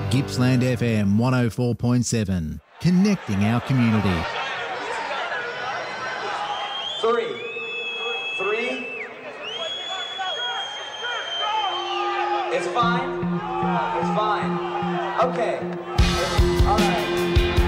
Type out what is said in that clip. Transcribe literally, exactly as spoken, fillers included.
Gippsland F M one oh four point seven, connecting our community. Three. Three. It's fine. It's fine. Okay. All right.